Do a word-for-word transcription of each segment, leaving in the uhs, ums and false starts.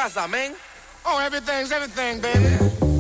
pasa, man? Oh, everything's everything, baby.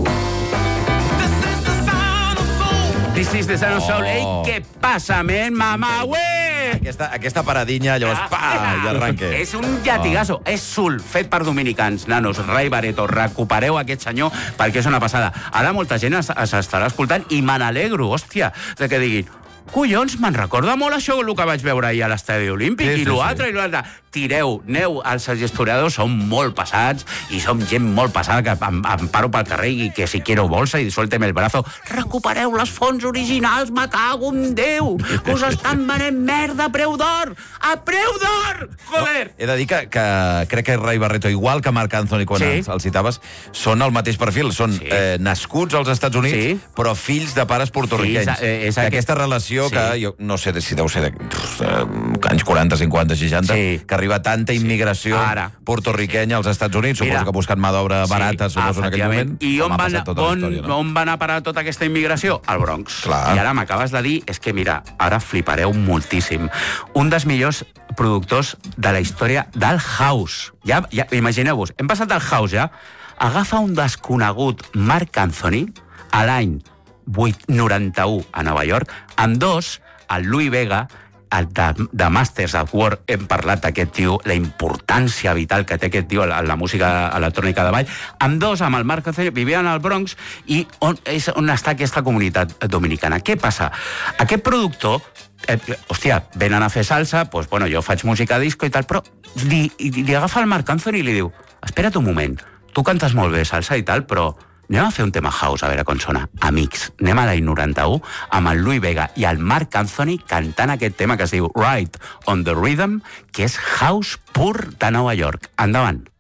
This is the Sound of Soul. Ei, què passa, men, mamà, ué? Aquesta, aquesta paradinya, llavors, pa, i arranque. És un llatigasso, és sul, fet per dominicans. Nanos, Ray Barretto, recupereu aquest senyor perquè és una passada. Ara molta gent s'estarà escoltant i me n'alegro, hòstia, de que diguin collons, me'n recorda molt això el que vaig veure ahir a l'Estadi Olímpic, sí, i sí, l'altre, sí. i l'altre. Tireu, aneu, els historiadors són molt passats, i som gent molt passada, que em, em paro pel carrer i que si quiero bolsa i suélteme el brazo. Recupereu les fonts originals, me cago en Déu, que us estan venent merda a preu d'or! A preu d'or! Joder! No, he de dir que, que crec que Ray Barretto, igual que Marc Anthony, quan sí. els, els citaves, són el mateix perfil. Són sí. eh, nascuts als Estats Units, sí. però fills de pares portorriquenys. Sí, és, és aquest... Aquesta relació sí. que, jo no sé si deu ser de uh, anys quaranta, cinquanta, seixanta, sí. que arriba tanta immigració sí. portorriquenya als Estats Units, Mira. suposo que buscant mà d'obra barata, sí. suposo en aquell moment. I on va, tota on, història, no? on va anar a parar tota aquesta immigració? Al Bronx. Clar. I ara m'acabes de dir, és que mira, ara flipareu moltíssim. Un dels millors productors de la història del house. Ja, ja imagineu-vos, hem passat del house ja. Agafa un desconegut Marc Anthony a l'any noranta-u a Nova York, amb dos, el Louis Vega, el de, de Masters of War, hem parlat d'aquest tio, la importància vital que té aquest tio en la, la música electrònica de ball, amb dos, amb el Marc Anthony, vivien al Bronx, i on, és on està aquesta comunitat dominicana. Què passa? Aquest productor, eh, hòstia, venen a fer salsa, doncs, bueno, jo faig música disco i tal, però li, li agafa el Marc Anthony i li diu, espera't un moment, tu cantes molt bé salsa i tal, però anem a fer un tema house, a veure com sona. Amics, anem a l'any noranta-u amb el Louis Vega i el Marc Anthony cantant aquest tema que es diu Ride on the Rhythm, que és house pur de Nova York. Endavant.